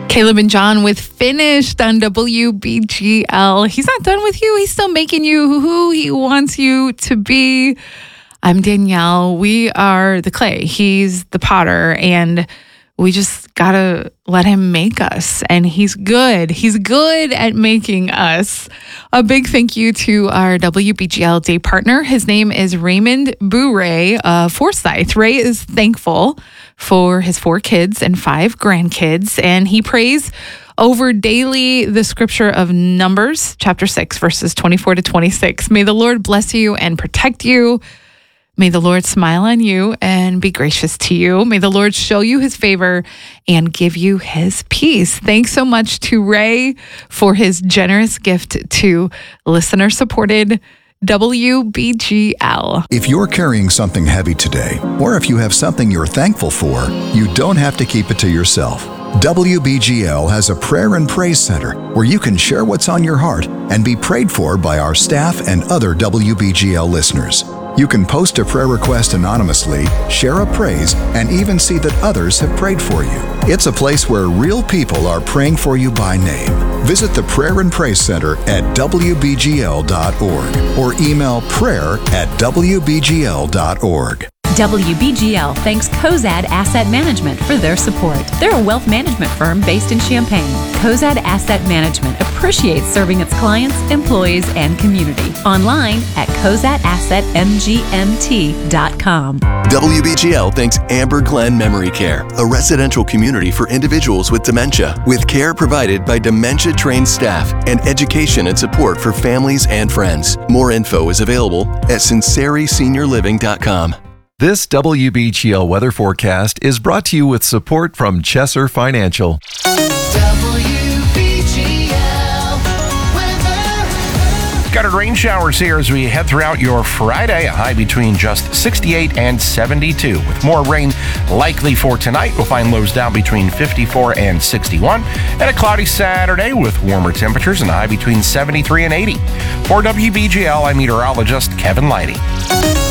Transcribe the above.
Caleb and John with Finished on WBGL. He's not done with you. He's still making you who he wants you to be. I'm Danielle. We are the clay. He's the potter. And we just got to let him make us. And he's good. He's good at making us. A big thank you to our WBGL day partner. His name is Raymond Bouray of Forsyth. Ray is thankful for his 4 kids and 5 grandkids. And he prays over daily the scripture of Numbers, chapter 6, verses 24 to 26. May the Lord bless you and protect you. May the Lord smile on you and be gracious to you. May the Lord show you his favor and give you his peace. Thanks so much to Ray for his generous gift to listener-supported WBGL. If you're carrying something heavy today, or if you have something you're thankful for, you don't have to keep it to yourself. WBGL has a prayer and praise center where you can share what's on your heart and be prayed for by our staff and other WBGL listeners. You can post a prayer request anonymously, share a praise, and even see that others have prayed for you. It's a place where real people are praying for you by name. Visit the Prayer and Praise Center at WBGL.org or email prayer@WBGL.org. WBGL thanks Cozad Asset Management for their support. They're a wealth management firm based in Champaign. Cozad Asset Management appreciates serving its clients, employees, and community. Online at cozadassetmgmt.com. WBGL thanks Amber Glen Memory Care, a residential community for individuals with dementia, with care provided by dementia-trained staff and education and support for families and friends. More info is available at sinceriseniorliving.com. This WBGL weather forecast is brought to you with support from Chesser Financial. Scattered rain showers here as we head throughout your Friday, a high between just 68 and 72. With more rain likely for tonight, we'll find lows down between 54 and 61. And a cloudy Saturday with warmer temperatures and a high between 73 and 80. For WBGL, I'm meteorologist Kevin Leidy.